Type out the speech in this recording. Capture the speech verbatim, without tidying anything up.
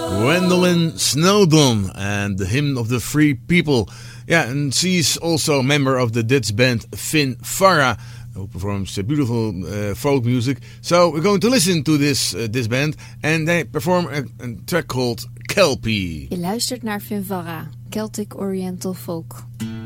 Gwendolyn Snowdon and the Hymn of the Free People. Yeah, and she's also a member of the Dutch band Finn Farah, who performs uh, beautiful uh, folk music. So we're going to listen to this uh, this band, and they perform a, a track called Kelpie. Je luistert naar Finn Farah, Celtic Oriental Folk.